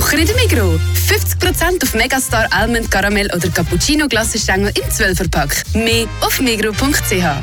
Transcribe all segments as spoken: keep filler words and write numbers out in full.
Woche in der Migros. fünfzig Prozent auf Megastar Almond Caramel oder Cappuccino Glassenstängel im zwölfer-Pack. Mehr auf migros punkt c h.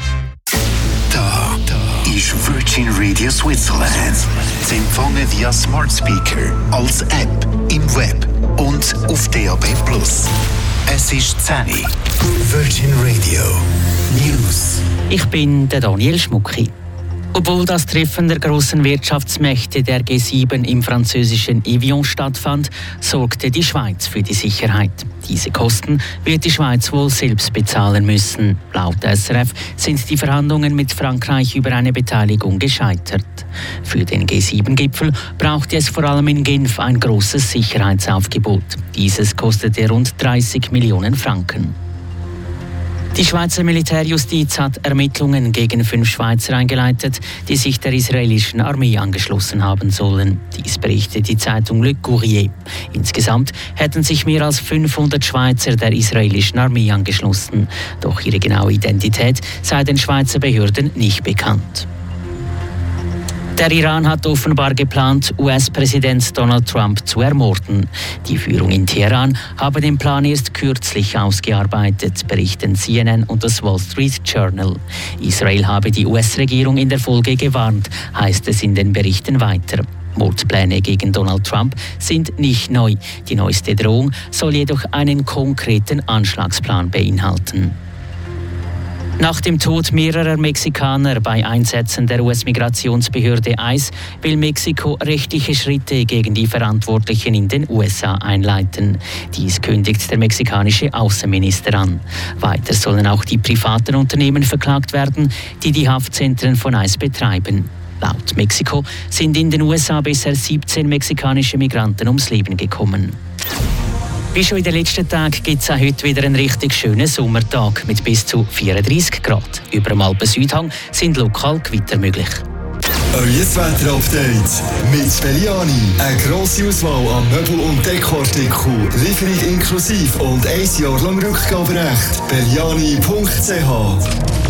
Da, da ist Virgin Radio Switzerland. Sie empfangen via Smart Speaker, als App, im Web und auf D A B plus. Es ist zehn Uhr. Virgin Radio News. Ich bin der Daniel Schmucki. Obwohl das Treffen der grossen Wirtschaftsmächte der G sieben im französischen Evian stattfand, sorgte die Schweiz für die Sicherheit. Diese Kosten wird die Schweiz wohl selbst bezahlen müssen. Laut S R F sind die Verhandlungen mit Frankreich über eine Beteiligung gescheitert. Für den G sieben Gipfel brauchte es vor allem in Genf ein grosses Sicherheitsaufgebot. Dieses kostete rund dreißig Millionen Franken. Die Schweizer Militärjustiz hat Ermittlungen gegen fünf Schweizer eingeleitet, die sich der israelischen Armee angeschlossen haben sollen. Dies berichtet die Zeitung Le Courrier. Insgesamt hätten sich mehr als fünfhundert Schweizer der israelischen Armee angeschlossen. Doch ihre genaue Identität sei den Schweizer Behörden nicht bekannt. Der Iran hat offenbar geplant, U S-Präsident Donald Trump zu ermorden. Die Führung in Teheran habe den Plan erst kürzlich ausgearbeitet, berichten C N N und das Wall Street Journal. Israel habe die U S-Regierung in der Folge gewarnt, heißt es in den Berichten weiter. Mordpläne gegen Donald Trump sind nicht neu. Die neueste Drohung soll jedoch einen konkreten Anschlagsplan beinhalten. Nach dem Tod mehrerer Mexikaner bei Einsätzen der U S-Migrationsbehörde ICE will Mexiko rechtliche Schritte gegen die Verantwortlichen in den U S A einleiten. Dies kündigt der mexikanische Außenminister an. Weiter sollen auch die privaten Unternehmen verklagt werden, die die Haftzentren von ICE betreiben. Laut Mexiko sind in den U S A bisher siebzehn mexikanische Migranten ums Leben gekommen. Wie schon in den letzten Tagen gibt es auch heute wieder einen richtig schönen Sommertag mit bis zu vierunddreissig Grad. Über dem Alpen-Südhang sind lokal Gewitter möglich. Euer Wetter-Update mit Belliani. Eine grosse Auswahl an Möbel- und Dekoartikeln, Lieferung inklusive und ein Jahr lang Rückgaberecht. belliani punkt c h